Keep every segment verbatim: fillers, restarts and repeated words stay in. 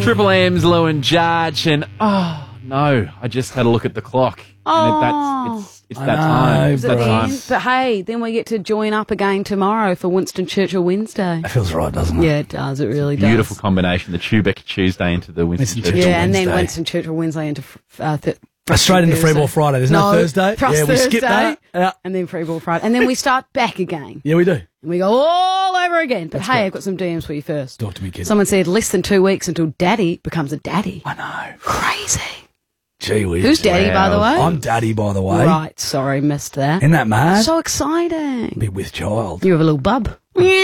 Triple M's Lou and Judge, and oh no, I just had a look at the clock. Oh. And it, that's, it's it's I that know, time. It's Is it that the time. end? But hey, then we get to join up again tomorrow for Winston Churchill Wednesday. That feels right, doesn't it? Yeah, it does. It really does. Beautiful combination. The Tubeck Tuesday into the Winston Winston Churchill. Churchill Yeah, and then Wednesday. Winston Churchill Wednesday into uh, th- Straight into Thursday. Freeball Friday. There's no, No, Thursday. Trust yeah, we Thursday, skip that. Yeah. and then Freeball Friday, and then we start back again. yeah, we do. And we go all over again. But That's hey, great. I've got some D Ms for you first. Talk to me, kid. Someone said less than two weeks until daddy becomes a daddy. I know. Crazy. Gee whiz. Who's daddy, by the way? I'm daddy, by the way. Right, sorry, missed that. Isn't that mad? So exciting. Be with child. You have a little bub.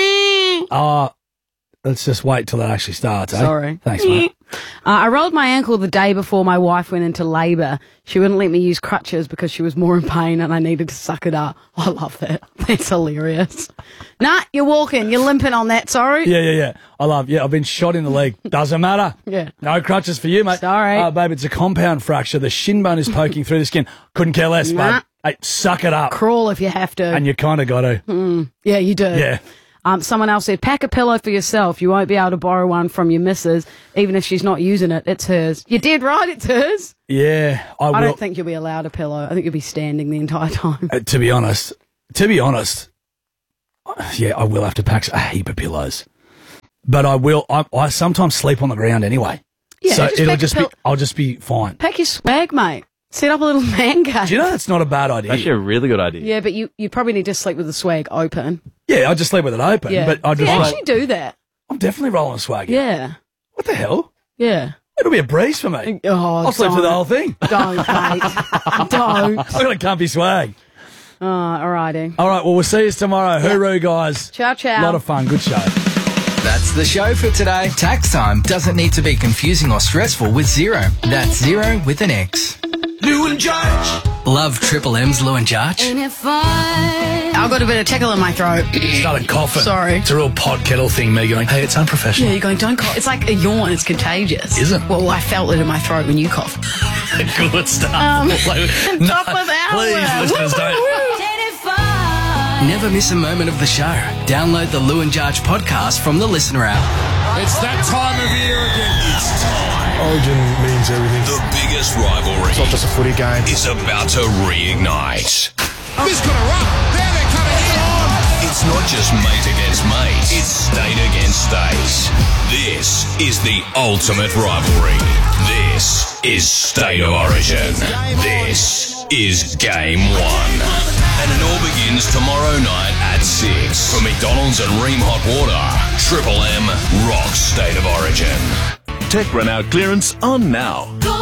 Uh, let's just wait till that actually starts, eh? Sorry. Thanks, mate. Uh, I rolled my ankle the day before my wife went into labour. She wouldn't let me use crutches because she was more in pain and I needed to suck it up. I love that. That's hilarious. Nah, you're walking. You're limping on that, sorry. Yeah, yeah, yeah. I love, yeah, I've been shot in the leg. Doesn't matter. Yeah. No crutches for you, mate. Sorry. Uh, babe, it's a compound fracture. The shin bone is poking through the skin. Couldn't care less, Nah. babe. Hey, suck it up. Crawl if you have to. And you kind of got to. yeah, you do. Yeah. Um, someone else said, pack a pillow for yourself. You won't be able to borrow one from your missus, even if she's not using it. It's hers. You did right, it's hers. Yeah, I will. I don't think you'll be allowed a pillow. I think you'll be standing the entire time. Uh, to be honest, to be honest, uh, yeah, I will have to pack a heap of pillows. But I will, I, I sometimes sleep on the ground anyway. Yeah, so just it'll pack a just pill- be, I'll just be fine. Pack your swag, mate. Set up a little man cave. Do you know that's not a bad idea? Actually, a really good idea. Yeah, but you, you probably need to sleep with the swag open. Yeah, I just sleep with it open. Yeah. But I just you roll- actually do that. I'm definitely rolling a swag. Yeah. What the hell? Yeah. It'll be a breeze for me. Oh, I'll sleep through the whole thing. Don't, mate. Don't. I've got a comfy swag. Oh, alrighty. All right, well, we'll see you tomorrow. Hooroo, guys. Ciao, ciao. A lot of fun. Good show. That's the show for today. Tax time doesn't need to be confusing or stressful with Zero. That's Zero with an X. Lou and Judge. Love Triple M's Lou and Judge? I've got a bit of tickle in my throat. Started coughing. Sorry. It's a real pod kettle thing, me going, hey, it's unprofessional. Yeah, you're going, don't cough. It's like a yawn. It's contagious. Is it? Well, I felt it in my throat when you coughed. Good stuff. Um, Like, top of the hour. please, listeners, don't. Never miss a moment of the show. Download the Lou and Judge podcast from the Listener app. It's that time of year again. It's time. Origin means everything. The biggest rivalry It's not just a footy game. is about to reignite. This could have run. There they're coming in. It's not just mate against mate. It's state against state. This is the ultimate rivalry. This is State of Origin. This is Game One. And it all begins tomorrow night at six. For McDonald's and Ream Hot Water, Triple M rocks State of Origin. Tech run out clearance on now.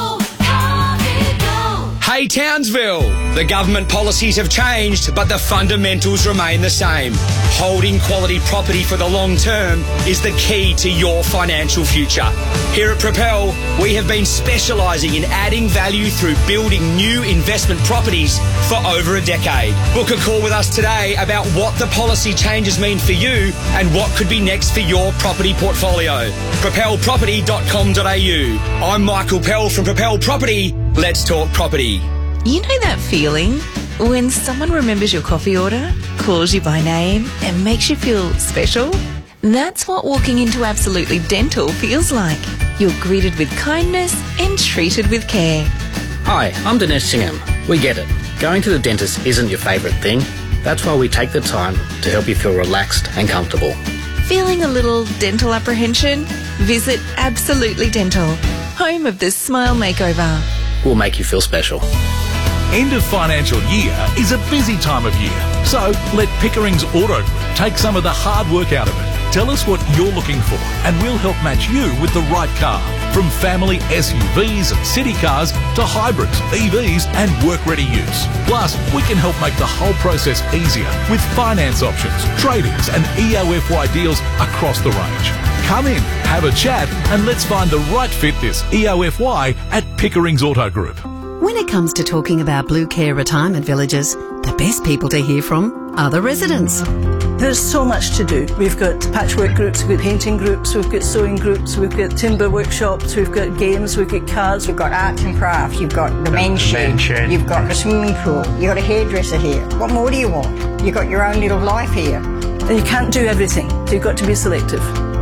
Hey Townsville! The government policies have changed, but the fundamentals remain the same. Holding quality property for the long term is the key to your financial future. Here at Propel, we have been specialising in adding value through building new investment properties for over a decade. Book a call with us today about what the policy changes mean for you and what could be next for your property portfolio. propel property dot com dot a u. I'm Michael Pell from Propel Property. Let's talk property. You know that feeling when someone remembers your coffee order, calls you by name, and makes you feel special? That's what walking into Absolutely Dental feels like. You're greeted with kindness and treated with care. Hi, I'm Dinesh Singham. We get it. Going to the dentist isn't your favourite thing. That's why we take the time to help you feel relaxed and comfortable. Feeling a little dental apprehension? Visit Absolutely Dental, home of the Smile Makeover. We'll make you feel special. End of financial year is a busy time of year. So let Pickering's Auto Group take some of the hard work out of it. Tell us what you're looking for and we'll help match you with the right car. From family S U Vs and city cars to hybrids, E Vs and work-ready use. Plus, we can help make the whole process easier with finance options, trade-ins and E O F Y deals across the range. Come in, have a chat and let's find the right fit this E O F Y at Pickering's Auto Group. When it comes to talking about Blue Care retirement villages, the best people to hear from are the residents. There's so much to do. We've got patchwork groups, we've got painting groups, we've got sewing groups, we've got timber workshops, we've got games, we've got cards. You've got arts and crafts, you've got the men's shed, shed, you've got the swimming pool, you've got a hairdresser here. What more do you want? You've got your own little life here. And you can't do everything, so you've got to be selective.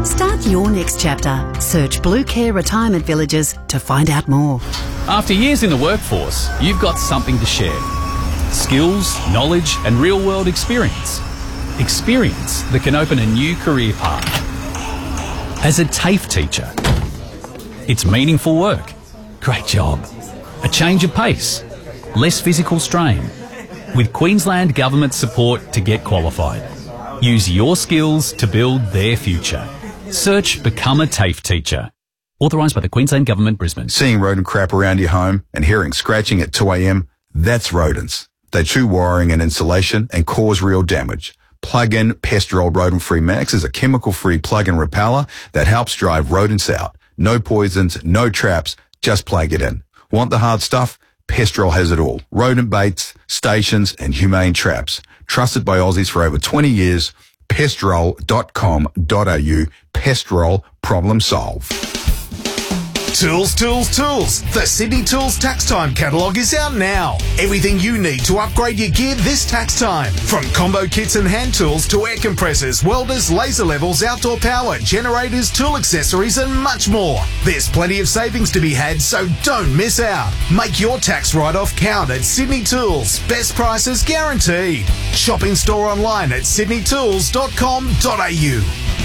Start your next chapter. Search Blue Care Retirement Villages to find out more. After years in the workforce, you've got something to share. Skills, knowledge and real-world experience. Experience that can open a new career path. As a TAFE teacher, it's meaningful work, great job, a change of pace, less physical strain, with Queensland Government support to get qualified. Use your skills to build their future. Search Become a TAFE Teacher. Authorised by the Queensland Government, Brisbane. Seeing rodent crap around your home and hearing scratching at two a.m, that's rodents. They chew wiring and insulation and cause real damage. Plug-in Pestrol Rodent-Free Max is a chemical-free plug-in repeller that helps drive rodents out. No poisons, no traps, just plug it in. Want the hard stuff? Pestrol has it all. Rodent baits, stations and humane traps. Trusted by Aussies for over twenty years. Pestrol dot com dot a u. Pestrol, problem solve. Tools, tools, tools. The Sydney Tools Tax Time catalogue is out now. Everything you need to upgrade your gear this tax time. From combo kits and hand tools to air compressors, welders, laser levels, outdoor power, generators, tool accessories and much more. There's plenty of savings to be had, so don't miss out. Make your tax write-off count at Sydney Tools. Best prices guaranteed. Shop in store online at sydney tools dot com dot a u.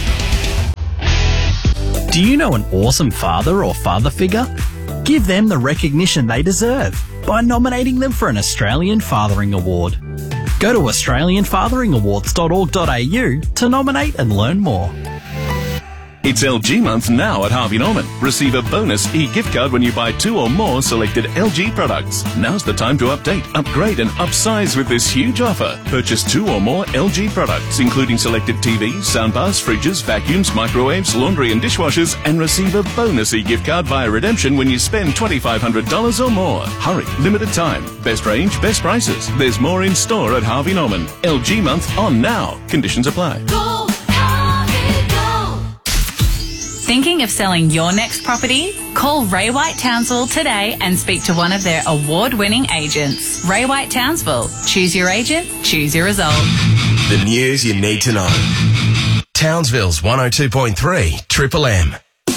Do you know an awesome father or father figure? Give them the recognition they deserve by nominating them for an Australian Fathering Award. Go to australian fathering awards dot org dot a u to nominate and learn more. It's L G month now at Harvey Norman. Receive a bonus e-gift card when you buy two or more selected L G products. Now's the time to update, upgrade and upsize with this huge offer. Purchase two or more L G products, including selected T Vs, soundbars, fridges, vacuums, microwaves, laundry and dishwashers, and receive a bonus e-gift card via redemption when you spend twenty-five hundred dollars or more. Hurry, limited time. Best range, best prices. There's more in store at Harvey Norman. L G month on now. Conditions apply. Go, Harvey, go. Thinking of selling your next property? Call Ray White Townsville today and speak to one of their award-winning agents. Ray White Townsville. Choose your agent, choose your result. The news you need to know. Townsville's one oh two point three Triple M.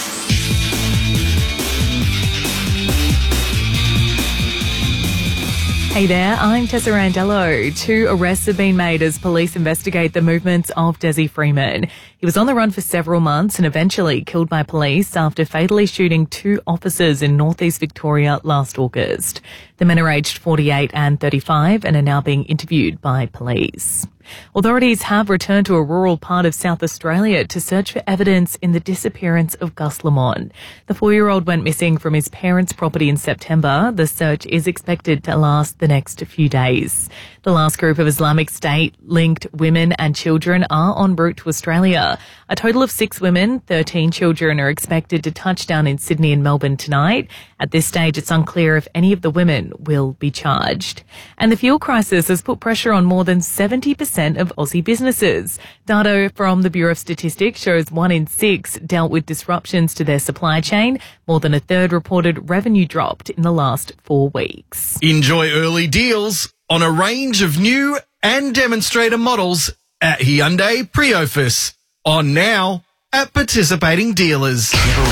Hey there, I'm Tessa Randello. Two arrests have been made as police investigate the movements of Desi Freeman. He was on the run for several months and eventually killed by police after fatally shooting two officers in northeast Victoria last August. The men are aged forty-eight and thirty-five and are now being interviewed by police. Authorities have returned to a rural part of South Australia to search for evidence in the disappearance of Gus Lamont. The four-year-old went missing from his parents' property in September. The search is expected to last the next few days. The last group of Islamic State-linked women and children are en route to Australia. A total of six women, thirteen children are expected to touch down in Sydney and Melbourne tonight. At this stage, it's unclear if any of the women will be charged. And the fuel crisis has put pressure on more than seventy percent of Aussie businesses. Data from the Bureau of Statistics shows one in six dealt with disruptions to their supply chain. More than a third reported revenue dropped in the last four weeks. Enjoy early deals on a range of new and demonstrator models at Hyundai Priofus. On now at participating dealers.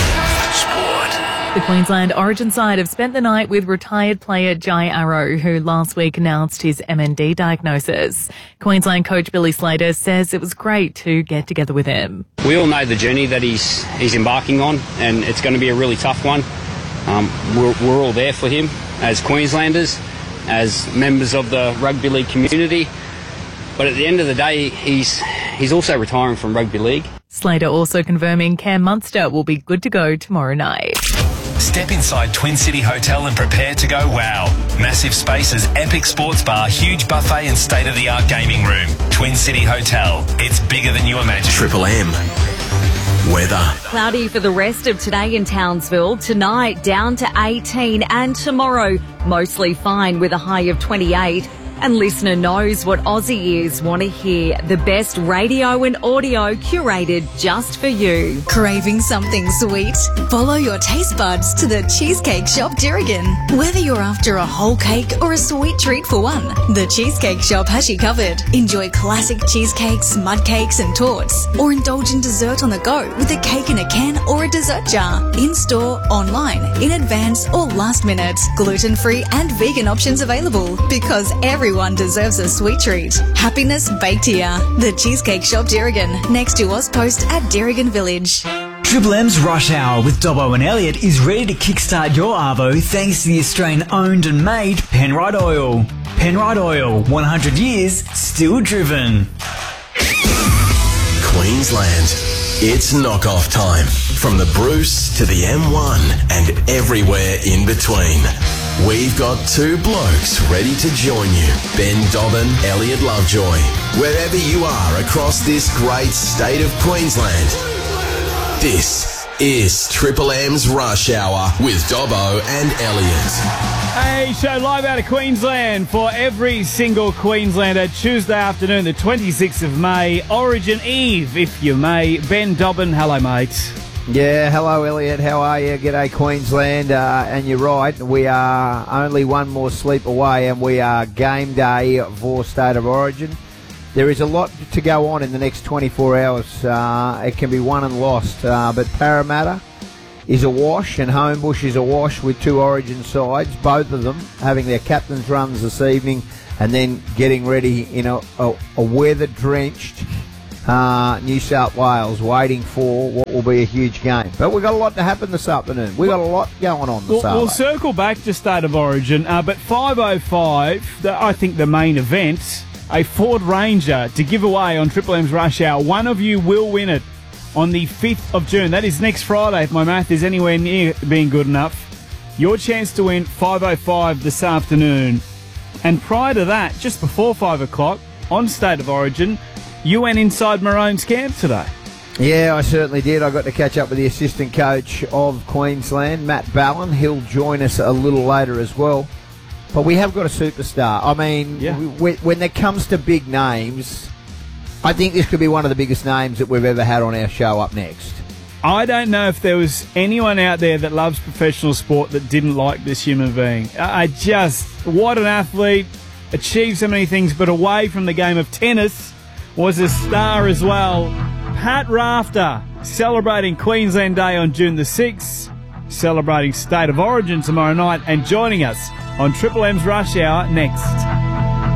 The Queensland Origin side have spent the night with retired player Jai Arrow, who last week announced his M N D diagnosis. Queensland coach Billy Slater says it was great to get together with him. We all know the journey that he's he's embarking on, and it's going to be a really tough one. Um, we're, we're all there for him as Queenslanders, as members of the rugby league community. But at the end of the day, he's he's also retiring from rugby league. Slater also confirming Cam Munster will be good to go tomorrow night. Step inside Twin City Hotel and prepare to go wow. Massive spaces, epic sports bar, huge buffet and state-of-the-art gaming room. Twin City Hotel. It's bigger than you imagine. Triple M. Weather. Cloudy for the rest of today in Townsville. Tonight down to eighteen and tomorrow mostly fine with a high of twenty-eight. And Listener Knows what Aussie ears want to hear. The best radio and audio curated just for you. Craving something sweet? Follow your taste buds to the Cheesecake Shop Dirrigan. Whether you're after a whole cake or a sweet treat for one, the Cheesecake Shop has you covered. Enjoy classic cheesecakes, mud cakes and torts, or indulge in dessert on the go with a cake in a can or a dessert jar. In-store, online, in advance or last minute. Gluten-free and vegan options available because everyone deserves a sweet treat. Happiness baked here. The Cheesecake Shop Dirrigan, next to Ozpost at Dirrigan Village. Triple M's Rush Hour with Dobbo and Elliott is ready to kickstart your arvo thanks to the Australian-owned and made Penrite Oil. Penrite Oil, one hundred years, still driven. Queensland, it's knock-off time. From the Bruce to the M one and everywhere in between. We've got two blokes ready to join you. Ben Dobbin, Elliott Lovejoy. Wherever you are across this great state of Queensland, this is Triple M's Rush Hour with Dobbo and Elliott. Hey, show live out of Queensland for every single Queenslander. Tuesday afternoon, the twenty-sixth of May, Origin Eve, if you may. Ben Dobbin, hello, mate. Yeah, hello, Elliot. How are you? G'day, Queensland. Uh, and you're right, we are only one more sleep away, and we are game day for State of Origin. There is a lot to go on in the next twenty-four hours. Uh, it can be won and lost, uh, but Parramatta is a wash, and Homebush is a wash with two Origin sides, both of them having their captain's runs this evening, and then getting ready in a, a, a weather-drenched Uh, New South Wales waiting for what will be a huge game. But we've got a lot to happen this afternoon. We've got a lot going on this we'll, afternoon. We'll circle back to State of Origin, uh, but five oh five, the, I think the main event, a Ford Ranger to give away on Triple M's Rush Hour. One of you will win it on the fifth of June. That is next Friday, if my math is anywhere near being good enough. Your chance to win five oh five this afternoon. And prior to that, just before five o'clock, on State of Origin, you went inside Maroon's camp today. Yeah, I certainly did. I got to catch up with the assistant coach of Queensland, Matt Ballin. He'll join us a little later as well. But we have got a superstar. I mean, yeah. we, when it comes to big names, I think this could be one of the biggest names that we've ever had on our show up next. I don't know if there was anyone out there that loves professional sport that didn't like this human being. I just, what an athlete, achieved so many things, but away from the game of tennis, was a star as well. Pat Rafter, celebrating Queensland Day on June the sixth, celebrating State of Origin tomorrow night, and joining us on Triple M's Rush Hour next.